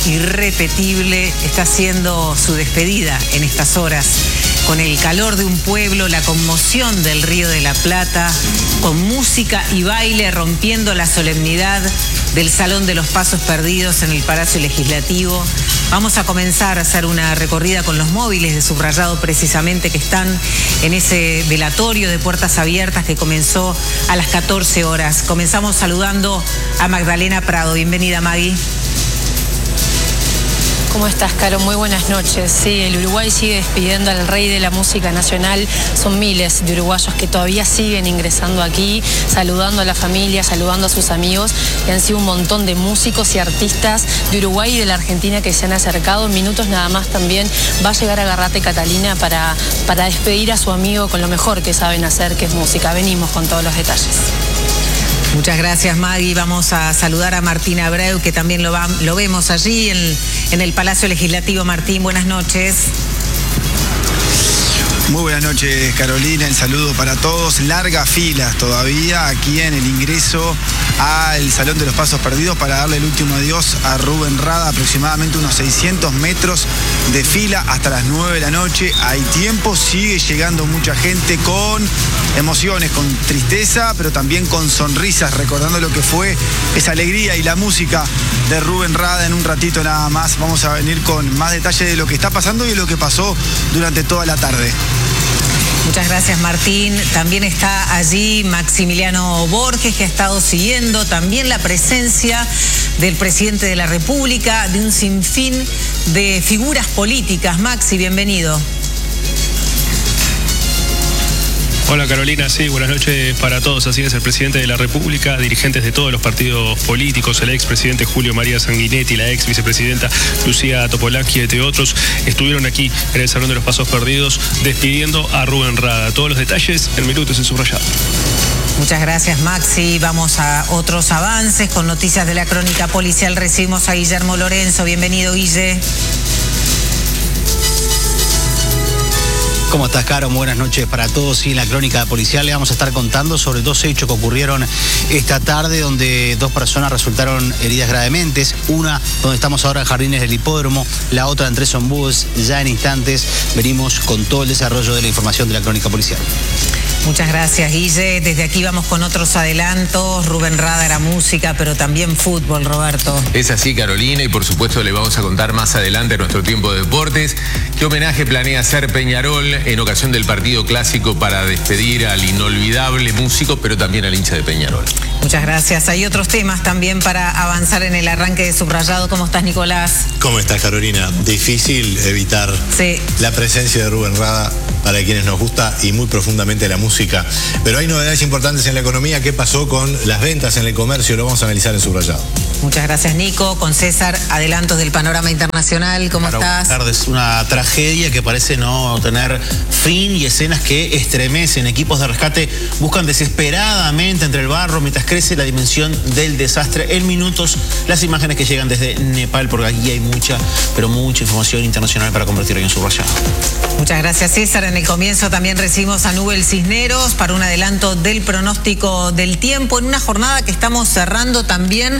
irrepetible está haciendo su despedida en estas horas, con el calor de un pueblo, la conmoción del Río de la Plata, con música y baile rompiendo la solemnidad del Salón de los Pasos Perdidos en el Palacio Legislativo. Vamos a comenzar a hacer una recorrida con los móviles de Subrayado precisamente que están en ese velatorio de puertas abiertas que comenzó a las 14 horas. Comenzamos saludando a Magdalena Prado. Bienvenida, Maggie. ¿Cómo estás, Caro? Muy buenas noches. Sí, el Uruguay sigue despidiendo al rey de la música nacional. Son miles de uruguayos que todavía siguen ingresando aquí, saludando a la familia, saludando a sus amigos. Y han sido un montón de músicos y artistas de Uruguay y de la Argentina que se han acercado. En minutos nada más también va a llegar a Garrate Catalina para despedir a su amigo con lo mejor que saben hacer, que es música. Venimos con todos los detalles. Muchas gracias, Maggie. Vamos a saludar a Martín Abreu, que también lo vemos allí en el Palacio Legislativo. Martín, buenas noches. Muy buenas noches, Carolina. El saludo para todos. Largas filas todavía aquí en el ingreso al Salón de los Pasos Perdidos para darle el último adiós a Rubén Rada. Aproximadamente unos 600 metros de fila hasta las 9 de la noche. Hay tiempo, sigue llegando mucha gente con emociones, con tristeza, pero también con sonrisas, recordando lo que fue esa alegría y la música de Rubén Rada. En un ratito nada más vamos a venir con más detalle de lo que está pasando y de lo que pasó durante toda la tarde. Muchas gracias, Martín. También está allí Maximiliano Borges, que ha estado siguiendo también la presencia del presidente de la República, de un sinfín de figuras políticas. Maxi, bienvenido. Hola, Carolina, sí, buenas noches para todos. Así es, el presidente de la República, dirigentes de todos los partidos políticos, el expresidente Julio María Sanguinetti, la ex vicepresidenta Lucía Topolansky, entre otros, estuvieron aquí en el Salón de los Pasos Perdidos despidiendo a Rubén Rada. Todos los detalles en minutos en Subrayado. Muchas gracias, Maxi. Vamos a otros avances con noticias de la crónica policial. Recibimos a Guillermo Lorenzo. Bienvenido, Guille. ¿Cómo estás, Caro? Buenas noches para todos. Y en la crónica policial le vamos a estar contando sobre dos hechos que ocurrieron esta tarde, donde dos personas resultaron heridas gravemente. Una donde estamos ahora en Jardines del Hipódromo, la otra en Tres Ombúes. Ya en instantes venimos con todo el desarrollo de la información de la crónica policial. Muchas gracias, Guille. Desde aquí vamos con otros adelantos. Rubén Rada era música, pero también fútbol, Roberto. Es así, Carolina, y por supuesto le vamos a contar más adelante en nuestro tiempo de deportes qué homenaje planea hacer Peñarol en ocasión del partido clásico para despedir al inolvidable músico, pero también al hincha de Peñarol. Muchas gracias. Hay otros temas también para avanzar en el arranque de Subrayado. ¿Cómo estás, Nicolás? ¿Cómo estás, Carolina? Difícil evitar la presencia de Rubén Rada para quienes nos gusta y muy profundamente la música. Pero hay novedades importantes en la economía. ¿Qué pasó con las ventas en el comercio? Lo vamos a analizar en Subrayado. Muchas gracias, Nico. Con César, adelantos del panorama internacional. ¿Cómo estás? Buenas tardes. Una tragedia que parece no tener fin y escenas que estremecen. Equipos de rescate buscan desesperadamente entre el barro mientras crece la dimensión del desastre. En minutos, las imágenes que llegan desde Nepal, porque aquí hay mucha, pero mucha información internacional para convertir en Subrayado. Muchas gracias, César. En el comienzo también recibimos a Nubel Cisneros para un adelanto del pronóstico del tiempo en una jornada que estamos cerrando también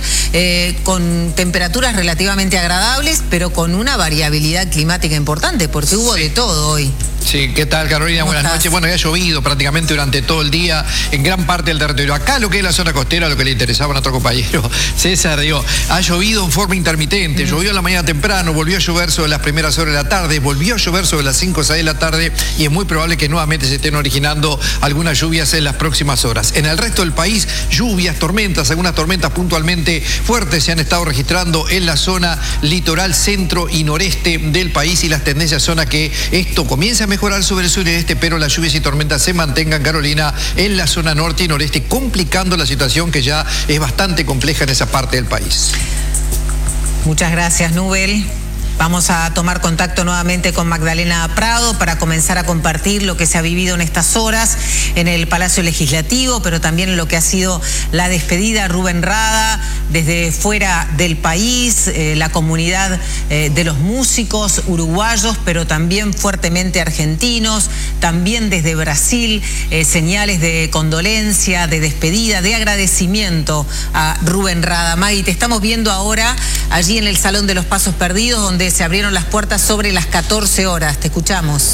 con temperaturas relativamente agradables, pero con una variabilidad climática importante, porque hubo de todo hoy. Sí, ¿qué tal, Carolina? Buenas noches. Bueno, ya ha llovido prácticamente durante todo el día en gran parte del territorio. Acá lo que es la zona costera, lo que le interesaba a nuestro compañero César, digo, ha llovido en forma intermitente. Llovió en la mañana temprano, volvió a llover sobre las primeras horas de la tarde, volvió a llover sobre las 5 o 6 de la tarde y es muy probable que nuevamente se estén originando algunas lluvias en las próximas horas. En el resto del país, lluvias, tormentas, algunas tormentas puntualmente fuertes se han estado registrando en la zona litoral centro y noreste del país y las tendencias son a que esto comience a mejorar sobre el sur y el este, pero las lluvias y tormentas se mantengan, Carolina, en la zona norte y noreste, complicando la situación que ya es bastante compleja en esa parte del país. Muchas gracias, Nubel. Vamos a tomar contacto nuevamente con Magdalena Prado para comenzar a compartir lo que se ha vivido en estas horas en el Palacio Legislativo, pero también en lo que ha sido la despedida a Rubén Rada desde fuera del país, la comunidad de los músicos uruguayos, pero también fuertemente argentinos, también desde Brasil, señales de condolencia, de despedida, de agradecimiento a Rubén Rada. Maggie, te estamos viendo ahora allí en el Salón de los Pasos Perdidos, donde se abrieron las puertas sobre las 14 horas. Te escuchamos.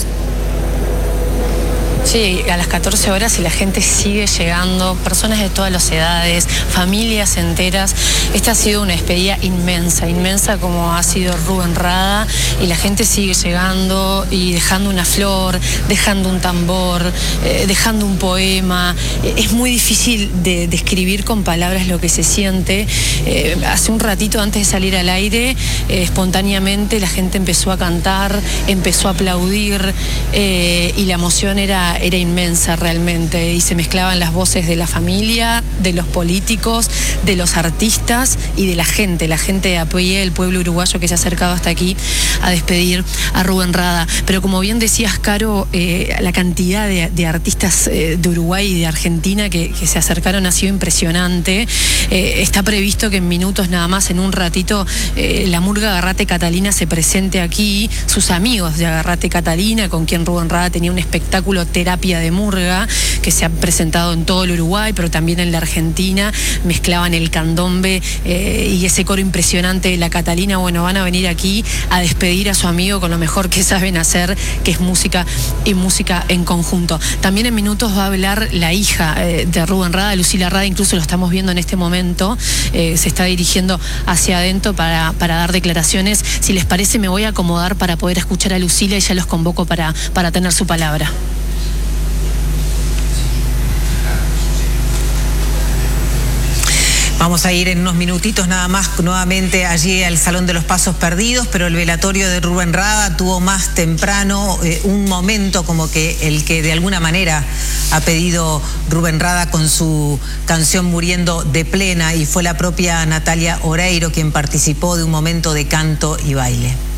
Sí, a las 14 horas y la gente sigue llegando, personas de todas las edades, familias enteras. Esta ha sido una despedida inmensa, inmensa como ha sido Rubén Rada, y la gente sigue llegando y dejando una flor, dejando un tambor, dejando un poema. Es muy difícil de describir con palabras lo que se siente. Hace un ratito antes de salir al aire, espontáneamente la gente empezó a cantar, empezó a aplaudir, y la emoción era inmensa realmente, y se mezclaban las voces de la familia, de los políticos, de los artistas y de la gente de a pie, el pueblo uruguayo que se ha acercado hasta aquí a despedir a Rubén Rada. Pero como bien decías, Caro, la cantidad de artistas de Uruguay y de Argentina que se acercaron ha sido impresionante. Está previsto que en minutos nada más, en un ratito, la murga Agarrate Catalina se presente aquí, sus amigos de Agarrate Catalina, con quien Rubén Rada tenía un espectáculo terapia de murga que se ha presentado en todo el Uruguay, pero también en la Argentina. Mezclaban el candombe y ese coro impresionante de la Catalina. Bueno, van a venir aquí a despedir a su amigo con lo mejor que saben hacer, que es música y música en conjunto. También en minutos va a hablar la hija de Rubén Rada, Lucila Rada, incluso lo estamos viendo en este momento, se está dirigiendo hacia adentro para dar declaraciones. Si les parece, me voy a acomodar para poder escuchar a Lucila y ya los convoco para tener su palabra. Vamos a ir en unos minutitos nada más nuevamente allí al Salón de los Pasos Perdidos, pero el velatorio de Rubén Rada tuvo más temprano un momento como que el que de alguna manera ha pedido Rubén Rada con su canción Muriendo de Plena, y fue la propia Natalia Oreiro quien participó de un momento de canto y baile.